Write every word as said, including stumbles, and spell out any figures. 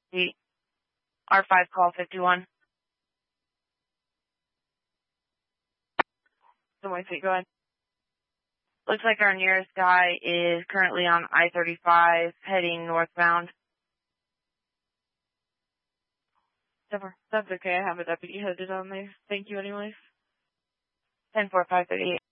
The R five call fifty-one. The one feet, go ahead. Looks like our nearest guy is currently on I thirty-five heading northbound. That's okay. I have a deputy headed on there. Thank you anyways. ten four five thirty-eight.